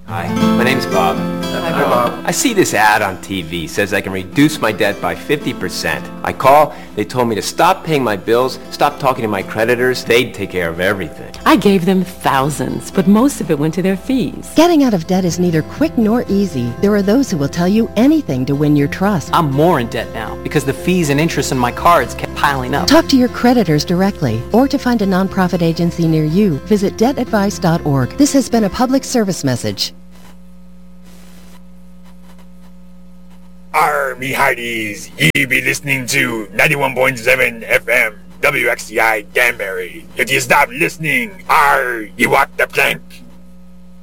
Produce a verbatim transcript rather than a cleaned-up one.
Hi, my name's Bob. Hi, Bob. I see this ad on T V. Says I can reduce my debt by fifty percent. I call, they told me to stop paying my bills, stop talking to my creditors. They'd take care of everything. I gave them thousands, but most of it went to their fees. Getting out of debt is neither quick nor easy. There are those who will tell you anything to win your trust. I'm more in debt now because the fees and interest on my cards kept piling up. Talk to your creditors directly, or to find a nonprofit agency near you, visit debt advice dot org. This has been a public service message. Arr, me hearties, ye be listening to ninety-one point seven F M, W X C I Danbury. If you stop listening, arr, you walk the plank.